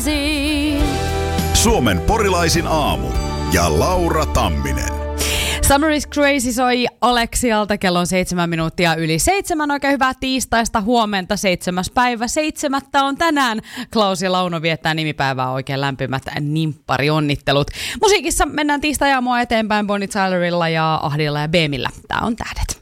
Suomen porilaisin aamu ja Laura Tamminen. Summer is Crazy soi Aleksialta kello on 7:07. Oikein hyvää tiistaista huomenta, 7.7. on tänään. Klaus ja Launo viettää nimipäivää, oikein lämpimät nimpparionnittelut. Musiikissa mennään tiistai-aamua eteenpäin Bonnie Tylerilla ja Ahdilla ja Beemillä. Tää on Tähdet.